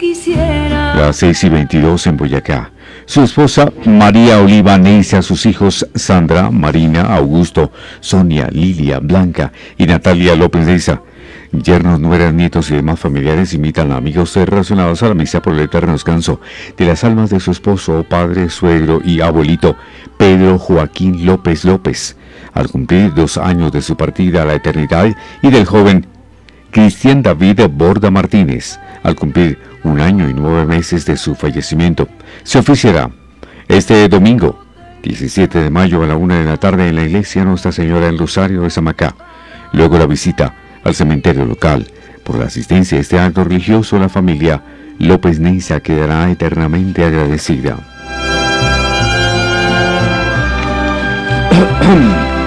Las 6:22 en Boyacá. Su esposa María Oliva Neisha, sus hijos Sandra, Marina, Augusto, Sonia, Lilia, Blanca y Natalia López Neisha. Yernos, nueras, nietos y demás familiares invitan a amigos relacionados a la misa por el eterno descanso de las almas de su esposo, padre, suegro y abuelito, Pedro Joaquín López López, al cumplir 2 años de su partida a la eternidad, y del joven Cristian David Borda Martínez, al cumplir 1 año y 9 meses de su fallecimiento. Se oficiará este domingo, 17 de mayo a la 1 de la tarde en la iglesia Nuestra Señora del Rosario de Samacá. Luego la visita al cementerio local. Por la asistencia a este acto religioso, la familia López Neisha quedará eternamente agradecida.